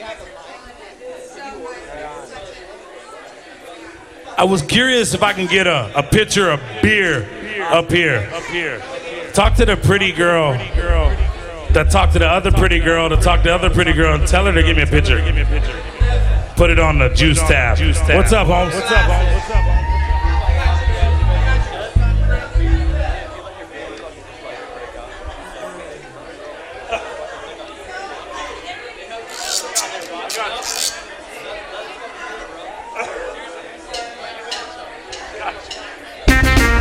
I was curious if I can get a pitcher of beer up here. Talk to the pretty girl that talked to the other pretty girl to talk to the other pretty girl and tell her to give me a pitcher. Put it on the juice tab. What's up, Holmes?